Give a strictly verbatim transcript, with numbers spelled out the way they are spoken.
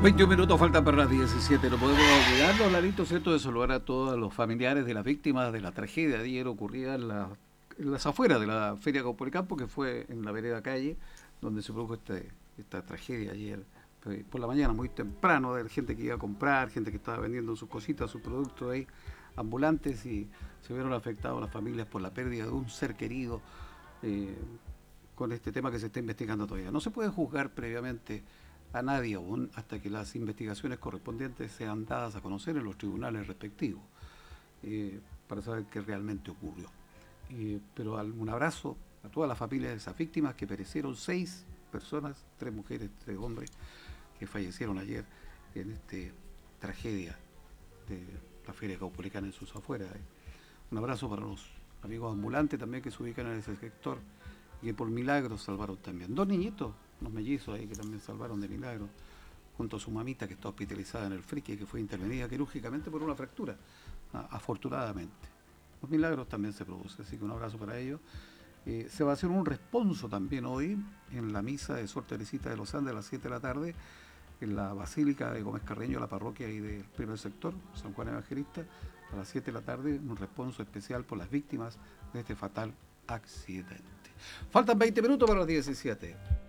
veintiún minutos faltan para las diecisiete. No podemos olvidarnos, Larito, ¿cierto?, de saludar a todos los familiares de las víctimas de la tragedia de ayer ocurrida en, la, en las afueras de la Feria Caupolicampo, que fue en la vereda Calle, donde se produjo este, esta tragedia ayer por la mañana, muy temprano, de gente que iba a comprar, gente que estaba vendiendo sus cositas, sus productos ahí, ambulantes, y se vieron afectados las familias por la pérdida de un ser querido, eh, con este tema que se está investigando todavía. No se puede juzgar previamente a nadie aún hasta que las investigaciones correspondientes sean dadas a conocer en los tribunales respectivos, eh, para saber qué realmente ocurrió. Eh, pero un abrazo a todas las familias de esas víctimas que perecieron, seis personas, tres mujeres, tres hombres, que fallecieron ayer en esta tragedia de la Feria Caupolicana en sus afueras. Eh. Un abrazo para los amigos ambulantes también que se ubican en ese sector y que por milagro salvaron también. Dos niñitos, unos mellizos ahí que también salvaron de milagro, junto a su mamita que está hospitalizada en el Frique, que fue intervenida quirúrgicamente por una fractura, afortunadamente. Los milagros también se producen, así que un abrazo para ellos. Eh, se va a hacer un responso también hoy en la misa de Sor Teresita de los Andes a las siete de la tarde en la Basílica de Gómez Carreño, la parroquia ahí del primer sector, San Juan Evangelista, a las siete de la tarde, un responso especial por las víctimas de este fatal accidente. Faltan veinte minutos para las diecisiete.